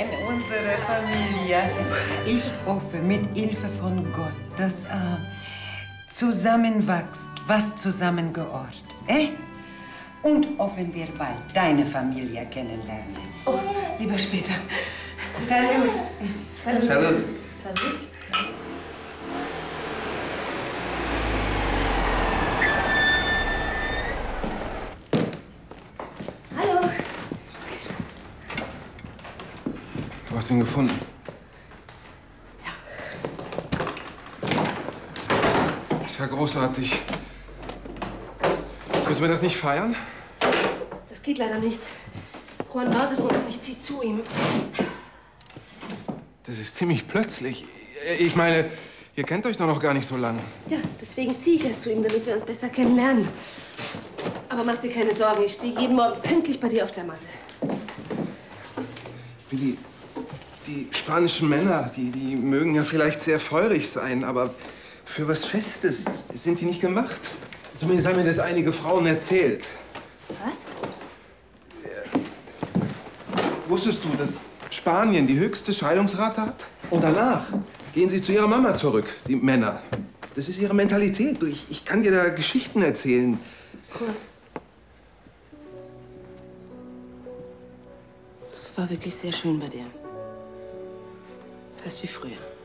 unsere Familie. Ich hoffe mit Hilfe von Gott, dass zusammenwächst, was zusammengehört. Und hoffen wir bald deine Familie kennenlernen. Oh, lieber später. Salut. Salut. Salut. Hallo. Du hast ihn gefunden. Ja. Ist ja großartig. Müssen wir das nicht feiern? Das geht leider nicht. Juan wartet unten, ich zieh zu ihm. Das ist ziemlich plötzlich. Ich meine, ihr kennt euch doch noch gar nicht so lange. Ja, deswegen ziehe ich ja zu ihm, damit wir uns besser kennenlernen. Aber mach dir keine Sorgen, ich stehe jeden Morgen pünktlich bei dir auf der Matte. Willi, die spanischen Männer, die mögen ja vielleicht sehr feurig sein, aber für was Festes sind die nicht gemacht. Zumindest haben mir das einige Frauen erzählt. Was? Wusstest du, dass Spanien die höchste Scheidungsrate hat? Und danach gehen sie zu ihrer Mama zurück, die Männer. Das ist ihre Mentalität. Ich kann dir da Geschichten erzählen. Kurt. Es war wirklich sehr schön bei dir. Fast wie früher.